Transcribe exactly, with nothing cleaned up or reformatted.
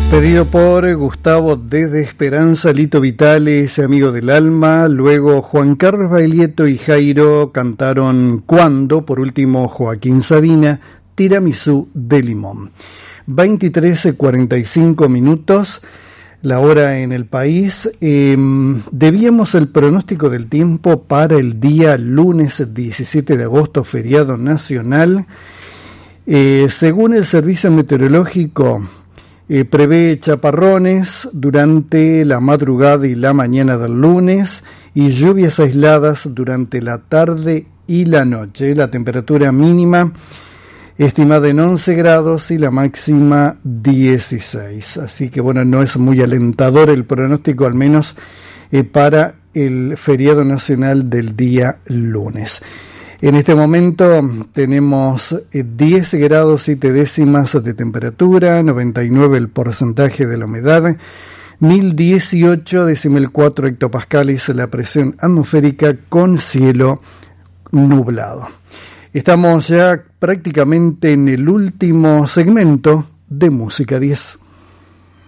Pedido por Gustavo desde Esperanza, Lito Vitale, ese amigo del alma. Luego Juan Carlos Baglietto y Jairo cantaron Cuando. Por último Joaquín Sabina, Tiramisú de limón. veintitrés cuarenta y cinco minutos, la hora en el país. Eh, debíamos el pronóstico del tiempo para el día lunes diecisiete de agosto, feriado nacional. Eh, según el Servicio Meteorológico, Eh, prevé chaparrones durante la madrugada y la mañana del lunes y lluvias aisladas durante la tarde y la noche. La temperatura mínima estimada en once grados y la máxima dieciséis. Así que bueno, no es muy alentador el pronóstico, al menos eh, para el feriado nacional del día lunes. En este momento tenemos diez grados siete décimas de temperatura, noventa y nueve el porcentaje de la humedad, mil dieciocho decimel cuatro hectopascales la presión atmosférica con cielo nublado. Estamos ya prácticamente en el último segmento de Música diez.